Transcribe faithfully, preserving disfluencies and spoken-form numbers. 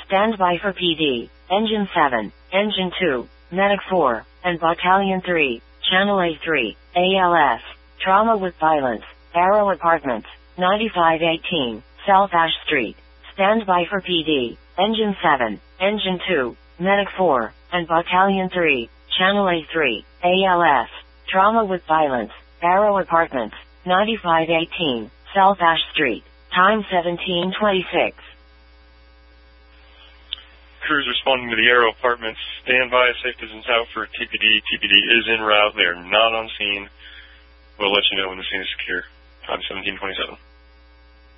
Stand by for P D, Engine seven, Engine two, Medic four, and Battalion three, Channel A three, A L S, Trauma with Violence, Arrow Apartments, ninety-five eighteen, South Ash Street. Stand by for P D, Engine seven, Engine two, Medic four, and Battalion three, Channel A three, A L S, Trauma with Violence, Arrow Apartments, ninety-five eighteen, South Ash Street. Time seventeen twenty-six. Crews responding to the Arrow Apartments. Stand by, safe distance out for T P D. T P D is en route. They are not on scene. We'll let you know when the scene is secure. Time seventeen twenty-seven.